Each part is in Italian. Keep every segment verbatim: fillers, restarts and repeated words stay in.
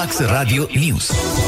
Max Radio News.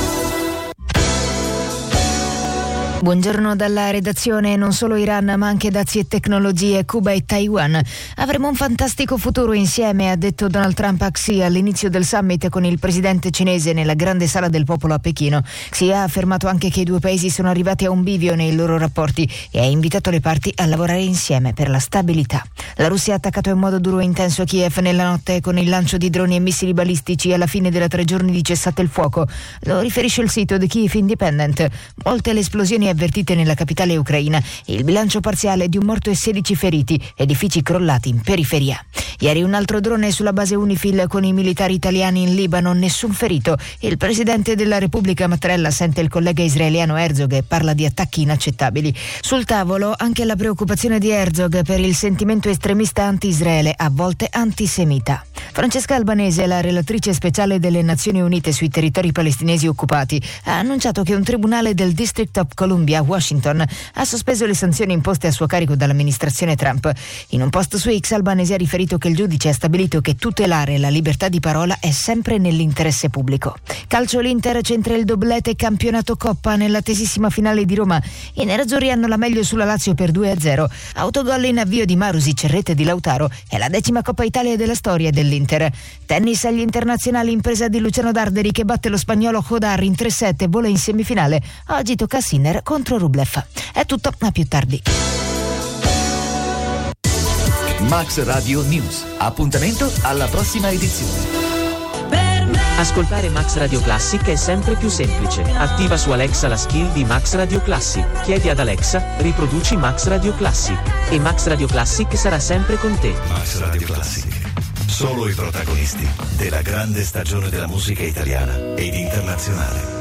Buongiorno dalla redazione. Non solo Iran, ma anche dazi e tecnologie, Cuba e Taiwan. Avremo un fantastico futuro insieme, ha detto Donald Trump a Xi all'inizio del summit con il presidente cinese nella grande sala del popolo a Pechino. Xi ha affermato anche che i due paesi sono arrivati a un bivio nei loro rapporti e ha invitato le parti a lavorare insieme per la stabilità. La Russia ha attaccato in modo duro e intenso a Kiev nella notte con il lancio di droni e missili balistici alla fine della tre giorni di cessate il fuoco. Lo riferisce il sito The Kyiv Independent. Molte le esplosioni avvertite nella capitale ucraina, il bilancio parziale di un morto e sedici feriti, edifici crollati in periferia. Ieri un altro drone sulla base UNIFIL con i militari italiani in Libano, nessun ferito. Il presidente della Repubblica Mattarella sente il collega israeliano Herzog e parla di attacchi inaccettabili. Sul tavolo anche la preoccupazione di Herzog per il sentimento estremista anti-Israele, a volte antisemita. Francesca Albanese, la relatrice speciale delle Nazioni Unite sui territori palestinesi occupati, ha annunciato che un tribunale del District of Columbia, Washington, ha sospeso le sanzioni imposte a suo carico dall'amministrazione Trump. In un post su X, Albanese ha riferito che il giudice ha stabilito che tutelare la libertà di parola è sempre nell'interesse pubblico. Calcio, l'Inter centra il doblete campionato Coppa nell'attesissima finale di Roma. I nerazzurri hanno la meglio sulla Lazio per due a zero. Autogol in avvio di Marusic, rete di Lautaro. È la decima Coppa Italia della storia dell'Inter. Tennis agli internazionali, impresa di Luciano Darderi che batte lo spagnolo Hodar in tre sette, vola in semifinale. Oggi tocca a Sinner contro Rublev. È tutto, a più tardi. Max Radio News. Appuntamento alla prossima edizione. Ascoltare Max Radio Classic è sempre più semplice. Attiva su Alexa la skill di Max Radio Classic. Chiedi ad Alexa, riproduci Max Radio Classic. E Max Radio Classic sarà sempre con te. Max Radio Classic. Solo i protagonisti della grande stagione della musica italiana ed internazionale.